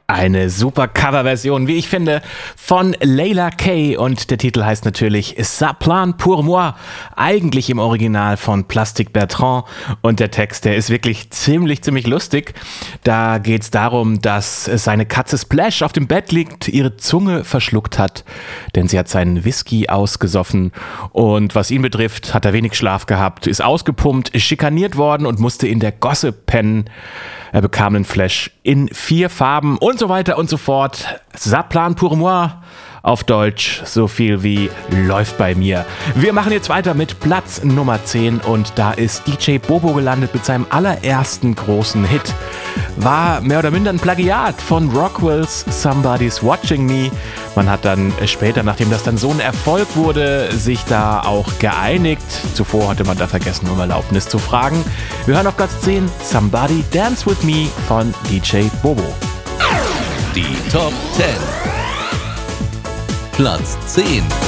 Eine super Coverversion, wie ich finde, von Layla Kay und der Titel heißt natürlich Ça plane pour moi, eigentlich im Original von Plastic Bertrand und der Text, der ist wirklich ziemlich lustig. Da geht es darum, dass seine Katze Splash auf dem Bett liegt, ihre Zunge verschluckt hat, denn sie hat seinen Whisky ausgesoffen und was ihn betrifft, hat er wenig Schlaf gehabt, ist ausgepumpt, ist schikaniert worden und musste in der Gosse pennen. Er bekam einen Flash in 4 Farben und so weiter und so fort. Ça plane pour moi. Auf Deutsch so viel wie läuft bei mir. Wir machen jetzt weiter mit Platz Nummer 10 und da ist DJ Bobo gelandet mit seinem allerersten großen Hit. War mehr oder minder ein Plagiat von Rockwells Somebody's Watching Me. Man hat dann später, nachdem das dann so ein Erfolg wurde, sich da auch geeinigt. Zuvor hatte man da vergessen, um Erlaubnis zu fragen. Wir hören auf Platz 10 Somebody Dance With Me von DJ Bobo. Die Top 10. Platz 10.